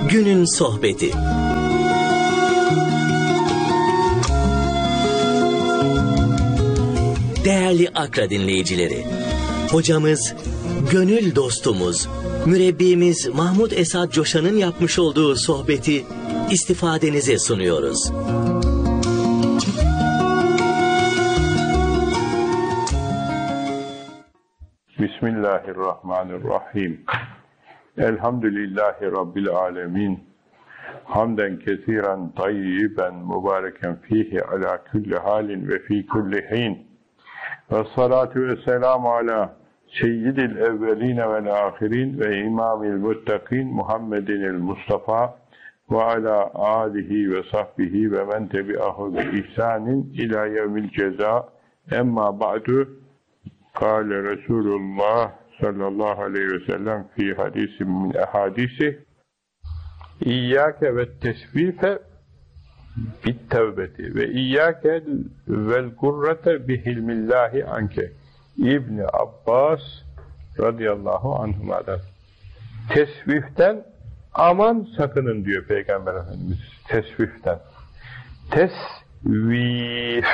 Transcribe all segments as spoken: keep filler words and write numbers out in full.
Günün Sohbeti. Değerli Akra dinleyicileri, hocamız, gönül dostumuz, mürebbimiz Mahmud Esad Coşan'ın yapmış olduğu sohbeti istifadenize sunuyoruz. Bismillahirrahmanirrahim. Elhamdülillahi Rabbil alemin. Hamden kesiren tayyiben mübareken fihi ala kulli halin ve fi kulli hin. Ve salatu ve selamu ala seyyidil evveline vel ahirin ve imamil muttakin Muhammedinil Mustafa ve ala alihi ve sahbihi ve men tebi'ahu bi ihsanin ila yevmil ceza. Emma ba'du. Kâle Resulullah sallallahu aleyhi ve sellem fi hadisim min ehadisi İyyâke ve tesvife bit tevbeti ve iyyâke vel gurrete bihilmillahi anke. İbni Abbas radıyallahu anhuma'dan. Tesviften aman sakının diyor Peygamber Efendimiz. Tesviften. Tesvif.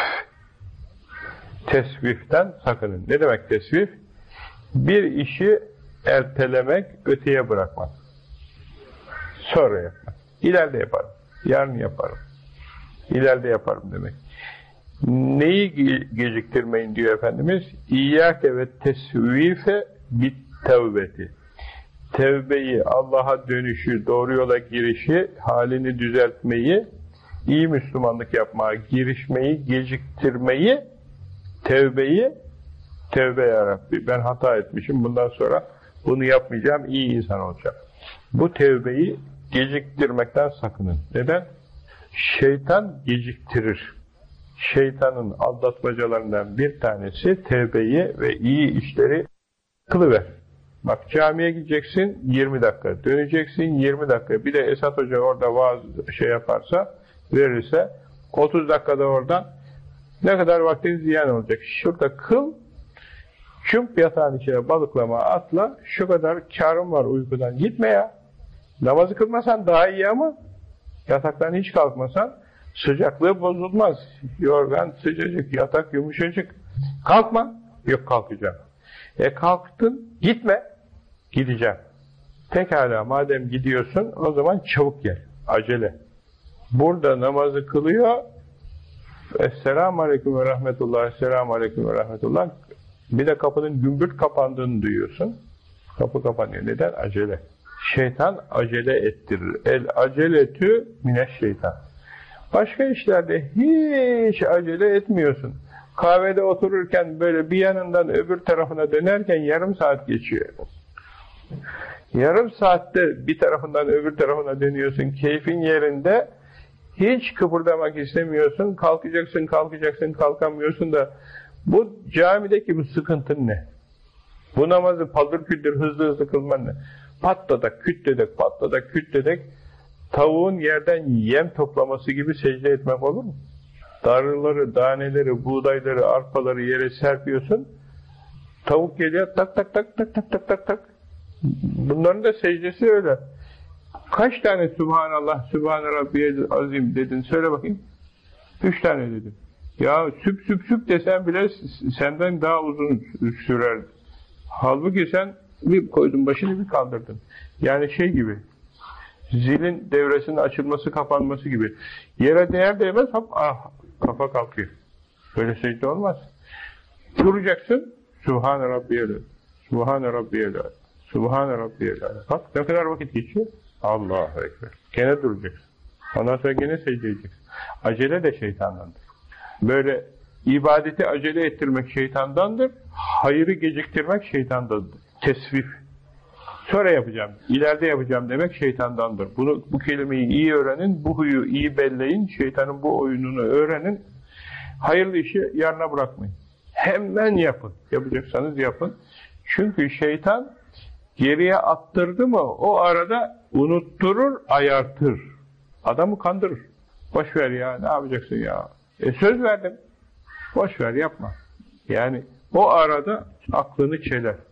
Tesviften sakının. Ne demek tesvif? Bir işi ertelemek, öteye bırakmak. Sonra yapmak. İleride yaparım. Yarın yaparım. İleride yaparım demek. Neyi geciktirmeyin diyor Efendimiz? İyyâke ve tesvife bit tevbeti. Tevbeyi, Allah'a dönüşü, doğru yola girişi, halini düzeltmeyi, iyi Müslümanlık yapmaya girişmeyi, geciktirmeyi, tevbeyi, tevbe ya Rabbi, ben hata etmişim, bundan sonra bunu yapmayacağım, iyi insan olacağım. Bu tevbeyi geciktirmekten sakının. Neden? Şeytan geciktirir. Şeytanın aldatmacalarından bir tanesi tevbeyi ve iyi işleri kılıver. Bak, camiye gideceksin yirmi dakika, döneceksin yirmi dakika. Bir de Esat Hoca orada vaaz şey yaparsa, verirse otuz dakikada oradan ne kadar vaktin ziyan olacak. Şurada kıl, çump yatağın içine balıklama atla, şu kadar kârım var uykudan, gitme ya. Namazı kılmasan daha iyi ama yataktan hiç kalkmasan sıcaklığı bozulmaz. Yorgan sıcacık, yatak yumuşacık. Kalkma. Yok, kalkacağım. E kalktın, gitme. Gideceğim. Pekala, madem gidiyorsun o zaman çabuk gel. Acele. Burada namazı kılıyor. Esselamu aleyküm ve rahmetullah, esselamu aleyküm ve rahmetullah. Bir de kapının gümbürt kapandığını duyuyorsun. Kapı kapanıyor. Neden? Acele. Şeytan acele ettirir. El aceletü mineşşeytan. Başka işlerde hiç acele etmiyorsun. Kahvede otururken böyle bir yanından öbür tarafına dönerken yarım saat geçiyor. Yarım saatte bir tarafından öbür tarafına dönüyorsun. Keyfin yerinde. Hiç kıpırdamak istemiyorsun. Kalkacaksın, kalkacaksın, kalkamıyorsun da bu camideki bu sıkıntın ne? Bu namazı paldır küldür hızlı hızlı kılman ne? Patladak, kütledek, patladak, kütledek tavuğun yerden yem toplaması gibi secde etmek olur mu? Darıları, daneleri, buğdayları, arpaları yere serpiyorsun. Tavuk geliyor tak tak tak tak tak tak tak tak. Bunların da secdesi öyle. Kaç tane Subhanallah, Subhane Rabbiyel Azim dedin? Söyle bakayım. Üç tane dedim. Ya süp süp süp desen bile senden daha uzun sürerdi. Halbuki sen bir koydun başını bir kaldırdın. Yani şey gibi, zilin devresinin açılması kapanması gibi. Yere değer değmez hop ah, kafa kalkıyor. Böyle secde olmaz. Duracaksın. Subhane Rabbiyel, Subhane Rabbiyel, Subhane Rabbiyel. Bak ne kadar vakit geçiyor. Allahu Ekber. Gene duracaksın. Ondan sonra gene secde edeceksin. Acele de şeytandandır. Böyle ibadeti acele ettirmek şeytandandır. Hayırı geciktirmek şeytandandır. Tesvif. Sonra yapacağım, ileride yapacağım demek şeytandandır. Bunu, bu kelimeyi iyi öğrenin, bu huyu iyi belleyin, şeytanın bu oyununu öğrenin. Hayırlı işi yarına bırakmayın. Hemen yapın. Yapacaksanız yapın. Çünkü şeytan geriye attırdı mı o arada unutturur, ayartır. Adamı kandırır. Boş ver ya, ne yapacaksın ya? E söz verdim. Boş ver, yapma. Yani o arada aklını çeler.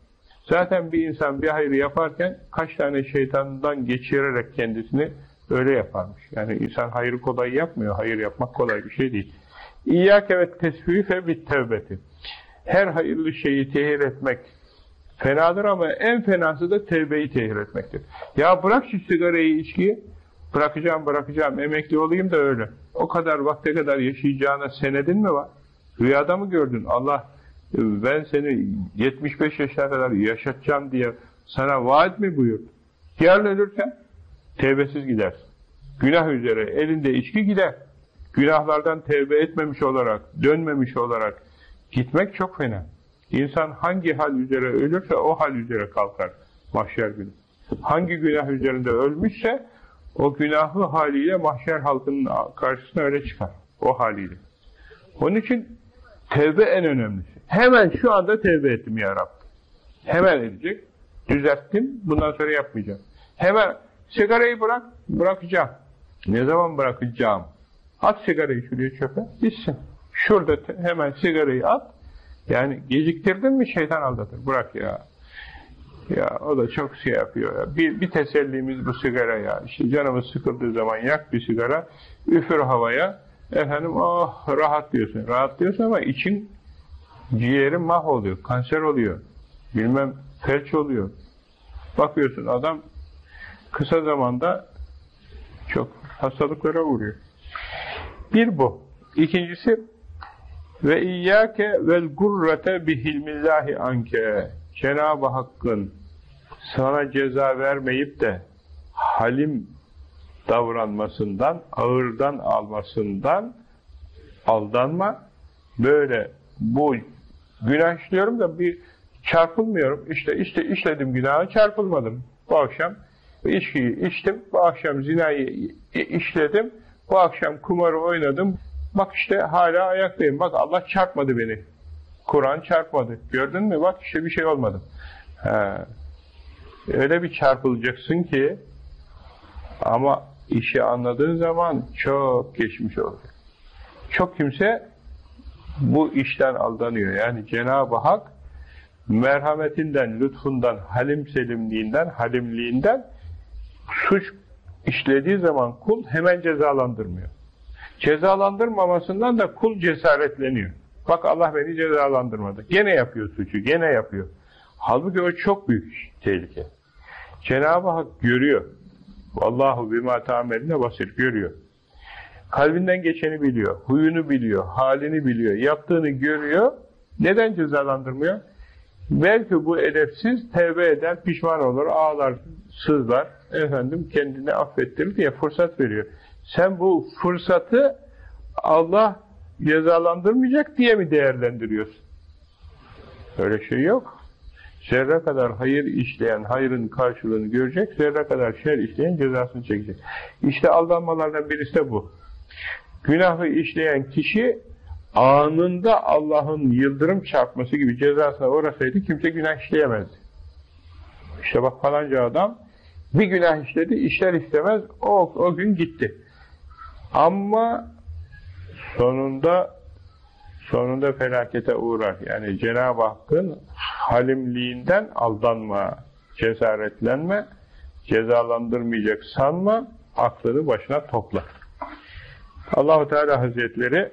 Zaten bir insan bir hayrı yaparken kaç tane şeytandan geçirerek kendisini öyle yaparmış. Yani insan hayrı kolay yapmıyor. Hayır yapmak kolay bir şey değil. İyyâke ve tesvife bit tevbeti. Her hayırlı şeyi tehir etmek fenadır ama en fenası da tevbeyi tehir etmektir. Ya bırak şu sigarayı, içkiyi. Bırakacağım, bırakacağım, emekli olayım da öyle. O kadar vakte kadar yaşayacağına senedin mi var? Rüyada mı gördün? Allah ben seni yetmiş beş yaşına kadar yaşatacağım diye sana vaat mi buyurdu? Yarın ölürsen tevbesiz gidersin. Günah üzere elinde içki gider. Günahlardan tevbe etmemiş olarak, dönmemiş olarak gitmek çok fena. İnsan hangi hal üzere ölürse o hal üzere kalkar mahşer günü. Hangi günah üzerinde ölmüşse o günahı haliyle mahşer halkının karşısına öyle çıkar. O haliyle. Onun için tevbe en önemlisi. Hemen şu anda tevbe ettim ya Rabbi. Hemen edecek. Düzelttim. Bundan sonra yapmayacağım. Hemen sigarayı bırak. Bırakacağım. Ne zaman bırakacağım? At sigarayı şuraya çöpe. Bitsin. Şurada hemen sigarayı at. Yani geciktirdin mi şeytan aldatır. Bırak ya. Ya o da çok şey yapıyor ya. Bir, bir tesellimiz bu sigara ya. İşte canımız sıkıldığı zaman yak bir sigara. Üfür havaya. Efendim oh rahat diyorsun. Rahat diyorsun ama için ciğerin mahvoluyor. Kanser oluyor. Bilmem felç oluyor. Bakıyorsun adam kısa zamanda çok hastalıklara uğruyor. Bir bu. İkincisi ve iyyâke vel gurrete bihilmillahi anke. Cenab-ı Hakk'ın sana ceza vermeyip de halim davranmasından, ağırdan almasından aldanma. Böyle bu günah işliyorum da bir çarpılmıyorum. İşte işte işledim günahı, çarpılmadım. Bu akşam içkiyi içtim, bu akşam zinayı işledim, bu akşam kumarı oynadım. Bak işte hala ayaktayım. Bak Allah çarpmadı beni. Kur'an çarpmadı. Gördün mü? Bak işte bir şey olmadı. Ha. Öyle bir çarpılacaksın ki ama işi anladığın zaman çok geçmiş olacak. Çok kimse bu işten aldanıyor. Yani Cenab-ı Hak merhametinden, lütfundan, halim selimliğinden, halimliğinden suç işlediği zaman kul hemen cezalandırmıyor. Cezalandırmamasından da kul cesaretleniyor. Bak Allah beni cezalandırmadı. Gene yapıyor suçu, gene yapıyor. Halbuki o çok büyük tehlike. Cenab-ı Hak görüyor. Vallahu bima ta'meline basir, görüyor. Kalbinden geçeni biliyor, huyunu biliyor, halini biliyor, yaptığını görüyor. Neden cezalandırmıyor? Belki bu edepsiz tevbe eder, pişman olur, ağlar, sızlar, efendim kendini affettirir diye fırsat veriyor. Sen bu fırsatı Allah cezalandırmayacak diye mi değerlendiriyorsun? Öyle şey yok. Zerre kadar hayır işleyen hayrın karşılığını görecek, zerre kadar şer işleyen cezasını çekecek. İşte aldanmalardan birisi de bu. Günahı işleyen kişi anında Allah'ın yıldırım çarpması gibi cezasına uğrasaydı kimse günah işleyemezdi. İşte bak falanca adam bir günah işledi, işler istemez, o, o gün gitti. Ama sonunda sonunda felakete uğrar. Yani Cenab-ı Hakk'ın halimliğinden aldanma, cesaretlenme, cezalandırmayacak sanma, aklını başına topla. Allah-u Teala Hazretleri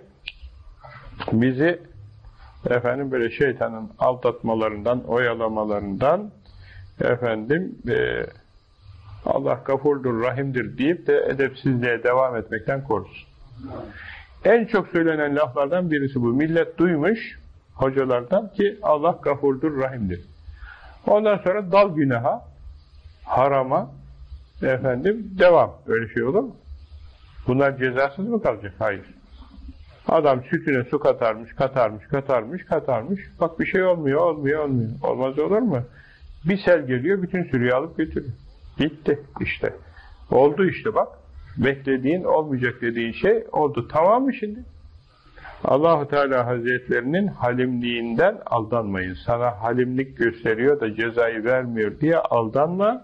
bizi efendim böyle şeytanın aldatmalarından, oyalamalarından efendim e, Allah gafurdur, rahimdir deyip de edepsizliğe devam etmekten korusun. En çok söylenen laflardan birisi bu. Millet duymuş hocalardan ki Allah gafurdur, rahimdir. Ondan sonra dal günaha, harama efendim devam. Öyle şey olur mu? Bunlar cezasız mı kalacak? Hayır. Adam sütüne su katarmış, katarmış, katarmış, katarmış. Bak bir şey olmuyor, olmuyor, olmuyor. Olmaz olur mu? Bir sel geliyor, bütün sürüyü alıp götürüyor. Gitti işte. Oldu işte bak. Beklediğin, olmayacak dediğin şey oldu. Tamam mı şimdi? Allah-u Teala Hazretlerinin halimliğinden aldanmayın. Sana halimlik gösteriyor da cezayı vermiyor diye aldanma.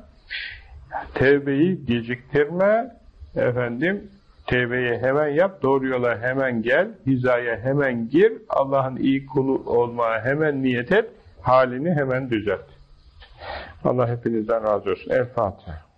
Tevbeyi geciktirme. Efendim, tevbeyi hemen yap, doğru yola hemen gel, hizaya hemen gir, Allah'ın iyi kulu olmaya hemen niyet et, halini hemen düzelt. Allah hepinizden razı olsun. El Fatiha.